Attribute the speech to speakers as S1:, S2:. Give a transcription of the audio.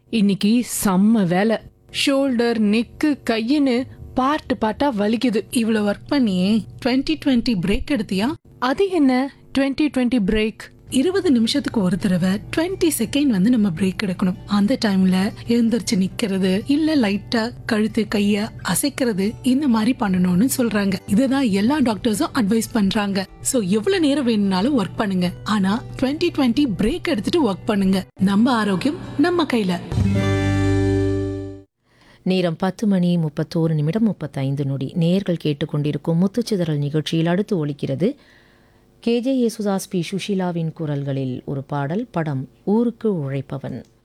S1: இன்னைக்கு செம்ம வேலை. ஷோல்டர், நெக்கு, கையின்னு பார்ட் பார்ட்டா வலிக்குது.
S2: இவ்வளவு ஒர்க் பண்ணியே 2020 பிரேக் எடுத்தியா?
S1: அது என்ன 2020 பிரேக்?
S2: 20 நிமிஷத்துக்கு ஒரு தடவை 20 செகண்ட் வந்து நம்ம பிரேக் எடுக்கணும். அந்த டைம்ல எழுந்திருச்சு நிக்கிறது, இல்ல லைட்டா கழுத்து கைய அசைக்கிறது, இந்த மாதிரி பண்ணணும்னு சொல்றாங்க. இதுதான் எல்லா டாக்டர்ஸும் அட்வைஸ் பண்றாங்க. சோ எவ்வளவு நேரம் வேணும்னாலும் ஒர்க் பண்ணுங்க, ஆனா 2020 பிரேக் எடுத்துட்டு ஒர்க் பண்ணுங்க. நம்ம ஆரோக்கியம் நம்ம கையில.
S3: நேரம் 10:31 நேயர்கள் கேட்டுக்கொண்டிருக்கும் முத்துச்சிதறல் நிகழ்ச்சியில் அடுத்து ஒலிக்கிறது KJ யேசுதாஸ், பி சுஷீலாவின் குரல்களில் ஒரு பாடல். படம் ஊருக்கு உழைப்பவன்.